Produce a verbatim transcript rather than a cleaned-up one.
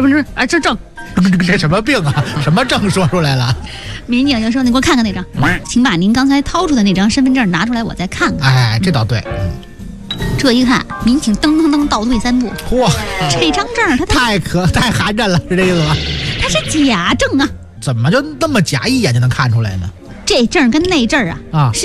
这不是啊，这证。 这什么病啊？什么证说出来了？ 民警就说：“你给我看看那张，请把您刚才掏出的那张身份证拿出来，我再看看。” 哎，这倒对。 这一看，民警噔噔噔倒退三步， 嚯， 这张证他太可太寒碜了，是这意思吗？ 它是假证啊！ 怎么就那么假，一眼就能看出来呢？ 这证跟那证啊啊。